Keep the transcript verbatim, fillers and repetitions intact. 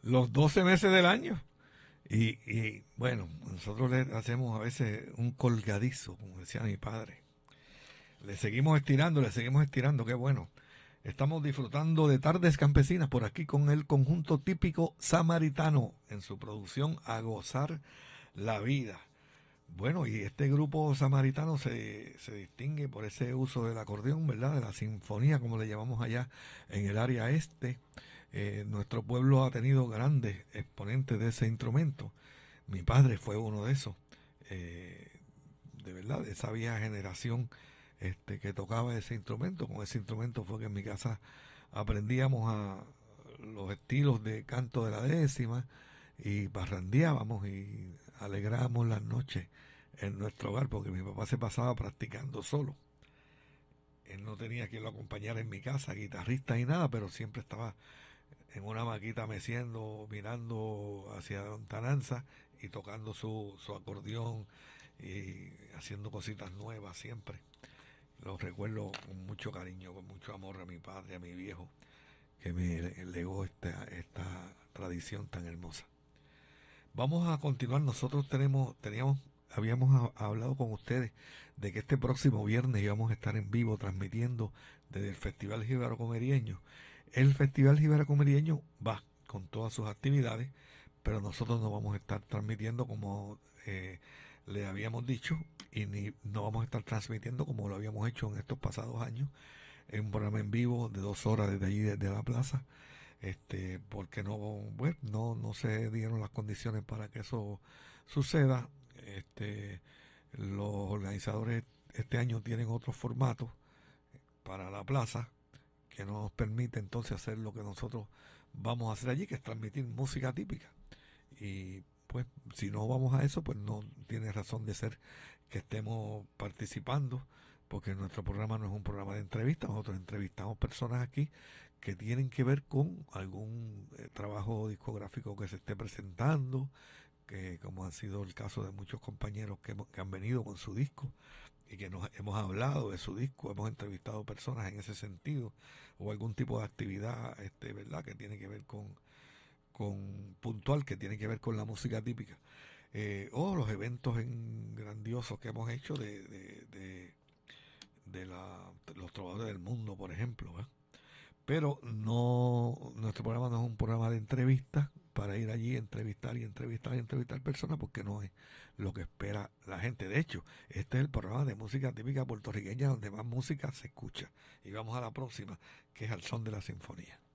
los doce meses del año. Y, y bueno, nosotros le hacemos a veces un colgadizo, como decía mi padre. Le seguimos estirando, le seguimos estirando, qué bueno. Estamos disfrutando de Tardes Campesinas por aquí con el conjunto típico samaritano en su producción A Gozar la Vida. Bueno, y este grupo samaritano se, se distingue por ese uso del acordeón, ¿verdad? De la sinfonía, como le llamamos allá en el área este. Eh, nuestro pueblo ha tenido grandes exponentes de ese instrumento. Mi padre fue uno de esos. Eh, de verdad, de esa vieja generación este, que tocaba ese instrumento. Con ese instrumento fue que en mi casa aprendíamos a los estilos de canto de la décima y parrandeábamos y alegrábamos las noches en nuestro hogar porque mi papá se pasaba practicando solo. Él no tenía quien lo acompañara en mi casa, guitarrista y nada, pero siempre estaba en una maquita meciendo, mirando hacia lontananza y tocando su, su acordeón y haciendo cositas nuevas siempre. Lo recuerdo con mucho cariño, con mucho amor a mi padre, a mi viejo, que me legó esta, esta tradición tan hermosa. Vamos a continuar. Nosotros tenemos, teníamos, habíamos a- hablado con ustedes de que este próximo viernes íbamos a estar en vivo transmitiendo desde el Festival Jíbaro Comerieño. El Festival Jíbaro Comerieño va con todas sus actividades, pero nosotros no vamos a estar transmitiendo como eh, le habíamos dicho y ni no vamos a estar transmitiendo como lo habíamos hecho en estos pasados años, en un programa en vivo de dos horas desde allí, desde la plaza, este porque no bueno, no no se dieron las condiciones para que eso suceda. este los organizadores este año tienen otros formatos para la plaza que no nos permite entonces hacer lo que nosotros vamos a hacer allí, que es transmitir música típica. Y pues si no vamos a eso, pues no tiene razón de ser que estemos participando, porque nuestro programa no es un programa de entrevistas. Nosotros entrevistamos personas aquí que tienen que ver con algún eh, trabajo discográfico que se esté presentando, que como ha sido el caso de muchos compañeros que, hemos, que han venido con su disco y que nos hemos hablado de su disco, hemos entrevistado personas en ese sentido, o algún tipo de actividad, este, ¿verdad?, que tiene que ver con, con puntual, que tiene que ver con la música típica. Eh, o los eventos en grandiosos que hemos hecho de, de, de, de la, los trovadores del mundo, por ejemplo, ¿eh? Pero no, nuestro programa no es un programa de entrevistas para ir allí, entrevistar y entrevistar y entrevistar personas, porque no es lo que espera la gente. De hecho, este es el programa de música típica puertorriqueña donde más música se escucha. Y vamos a la próxima, que es Al Son de la Sinfonía.